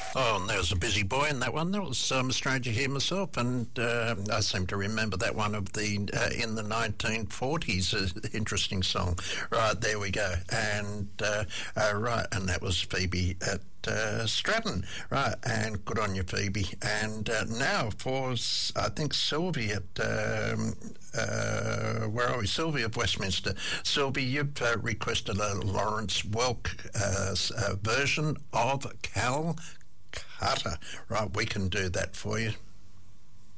Oh, and there was a busy boy in that one. That was A Stranger Here myself, and I seem to remember that one of the in the 1940s. Interesting song. Right, there we go. And right, and that was Phoebe at Stratton, right, and good on you, Phoebe. And now for, I think, Sylvie at, where are we? Sylvie of Westminster. Sylvie, you've requested a Lawrence Welk version of Cal Carter. Right, we can do that for you.